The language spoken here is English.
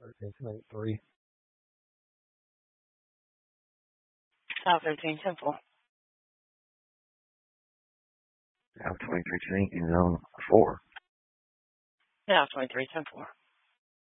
13-3. South 13-4. South 23 to zone 4. South 23-4.